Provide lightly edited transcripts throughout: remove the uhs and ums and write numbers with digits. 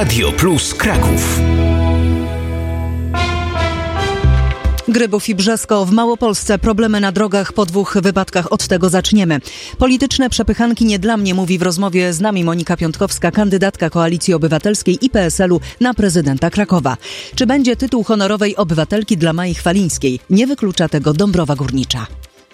Radio Plus Kraków. Grybów i Brzesko w Małopolsce. Problemy na drogach po 2 wypadkach. Od tego zaczniemy. Polityczne przepychanki nie dla mnie, mówi w rozmowie z nami Monika Piątkowska, kandydatka Koalicji Obywatelskiej i PSL-u na prezydenta Krakowa. Czy będzie tytuł honorowej obywatelki dla Mai Chwalińskiej? Nie wyklucza tego Dąbrowa Górnicza.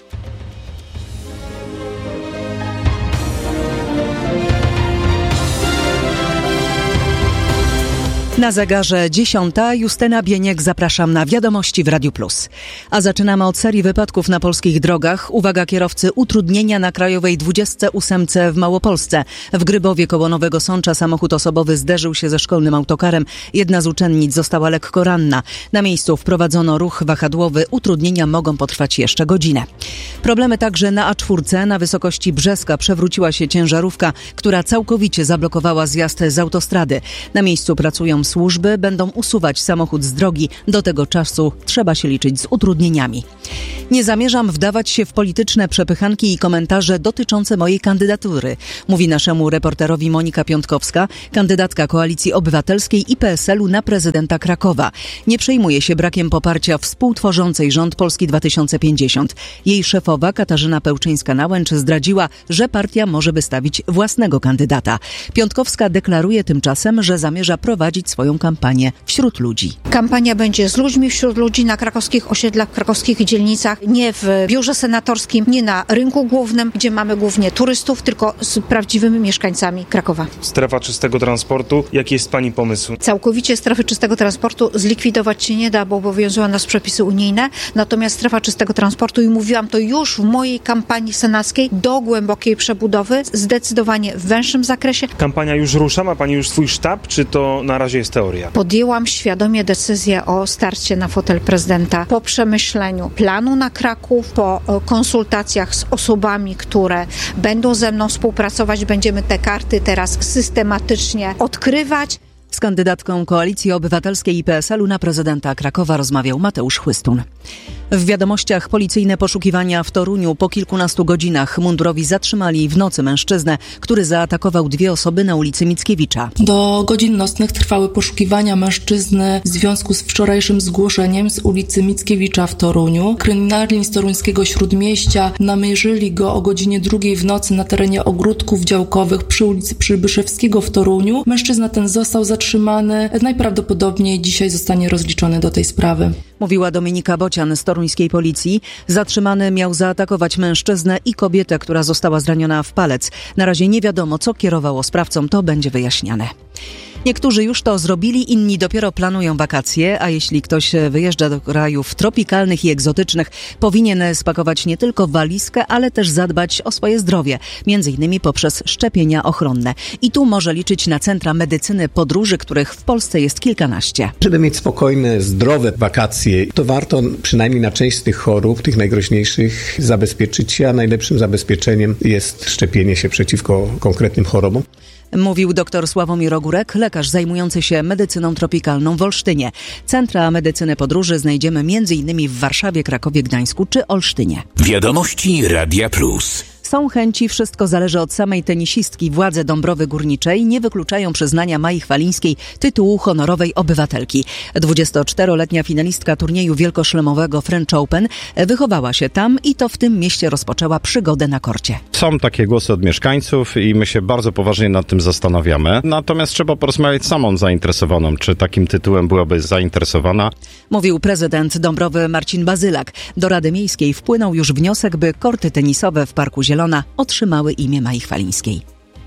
Na zegarze 10. Justyna Bieniek, zapraszam na wiadomości w Radiu Plus. A zaczynamy od serii wypadków na polskich drogach. Uwaga kierowcy, utrudnienia na krajowej 28 w Małopolsce. W Grybowie koło Nowego Sącza samochód osobowy zderzył się ze szkolnym autokarem. Jedna z uczennic została lekko ranna. Na miejscu wprowadzono ruch wahadłowy. Utrudnienia mogą potrwać jeszcze godzinę. Problemy także na A4. Na wysokości Brzeska przewróciła się ciężarówka, która całkowicie zablokowała zjazd z autostrady. Na miejscu pracują służby, będą usuwać samochód z drogi. Do tego czasu trzeba się liczyć z utrudnieniami. Nie zamierzam wdawać się w polityczne przepychanki i komentarze dotyczące mojej kandydatury, mówi naszemu reporterowi Monika Piątkowska, kandydatka Koalicji Obywatelskiej i PSL-u na prezydenta Krakowa. Nie przejmuje się brakiem poparcia współtworzącej rząd Polski 2050. Jej szefowa Katarzyna Pełczyńska-Nałęcz zdradziła, że partia może wystawić własnego kandydata. Piątkowska deklaruje tymczasem, że zamierza prowadzić swoją kampanię wśród ludzi. Kampania będzie z ludźmi, wśród ludzi, na krakowskich osiedlach, w krakowskich dzielnicach, nie w biurze senatorskim, nie na rynku głównym, gdzie mamy głównie turystów, tylko z prawdziwymi mieszkańcami Krakowa. Strefa czystego transportu. Jaki jest Pani pomysł? Całkowicie strefy czystego transportu zlikwidować się nie da, bo obowiązują nas przepisy unijne. Natomiast strefa czystego transportu, i mówiłam to już w mojej kampanii senackiej, do głębokiej przebudowy, zdecydowanie w węższym zakresie. Kampania już rusza? Ma Pani już swój sztab, czy to na razie jest teoria? Podjęłam świadomie decyzję o starcie na fotel prezydenta po przemyśleniu planu na Kraków, po konsultacjach z osobami, które będą ze mną współpracować. Będziemy te karty teraz systematycznie odkrywać. Z kandydatką Koalicji Obywatelskiej i PSL-u na prezydenta Krakowa rozmawiał Mateusz Chłystun. W wiadomościach policyjne poszukiwania w Toruniu. Po kilkunastu godzinach mundurowi zatrzymali w nocy mężczyznę, który zaatakował 2 osoby na ulicy Mickiewicza. Do godzin nocnych trwały poszukiwania mężczyzny w związku z wczorajszym zgłoszeniem z ulicy Mickiewicza w Toruniu. Kryminalni z toruńskiego Śródmieścia namierzyli go o godzinie 2 w nocy na terenie ogródków działkowych przy ulicy Przybyszewskiego w Toruniu. Mężczyzna ten został zatrzymany. Najprawdopodobniej dzisiaj zostanie rozliczony do tej sprawy. Mówiła Dominika Bocian z toruńskiej policji. Zatrzymany miał zaatakować mężczyznę i kobietę, która została zraniona w palec. Na razie nie wiadomo, co kierowało sprawcą, to będzie wyjaśniane. Niektórzy już to zrobili, inni dopiero planują wakacje, a jeśli ktoś wyjeżdża do krajów tropikalnych i egzotycznych, powinien spakować nie tylko walizkę, ale też zadbać o swoje zdrowie, m.in. poprzez szczepienia ochronne. I tu może liczyć na centra medycyny podróży, których w Polsce jest kilkanaście. Żeby mieć spokojne, zdrowe wakacje, to warto przynajmniej na część z tych chorób, tych najgroźniejszych, zabezpieczyć się, a najlepszym zabezpieczeniem jest szczepienie się przeciwko konkretnym chorobom. Mówił dr Sławomir Ogórek, lekarz zajmujący się medycyną tropikalną w Olsztynie. Centra medycyny podróży znajdziemy m.in. w Warszawie, Krakowie, Gdańsku czy Olsztynie. Wiadomości Radia Plus. Są chęci, wszystko zależy od samej tenisistki. Władze Dąbrowy Górniczej nie wykluczają przyznania Mai Chwalińskiej tytułu honorowej obywatelki. 24-letnia finalistka turnieju wielkoszlemowego French Open wychowała się tam i to w tym mieście rozpoczęła przygodę na korcie. Są takie głosy od mieszkańców i my się bardzo poważnie nad tym zastanawiamy. Natomiast trzeba porozmawiać z samą zainteresowaną, czy takim tytułem byłaby zainteresowana. Mówił prezydent Dąbrowy Marcin Bazylak. Do Rady Miejskiej wpłynął już wniosek, by korty tenisowe w Parku Zielona otrzymały imię Mai Chwalińskiej.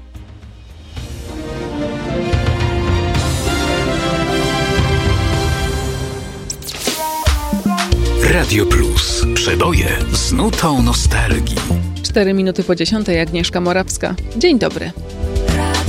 Radio Plus. Przeboje z nutą nostalgii. 4 minuty po 10:00, Agnieszka Morawska. Dzień dobry.